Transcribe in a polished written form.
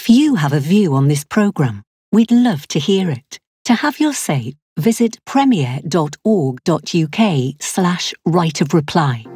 If you have a view on this programme, we'd love to hear it. To have your say, visit premier.org.uk/right of reply.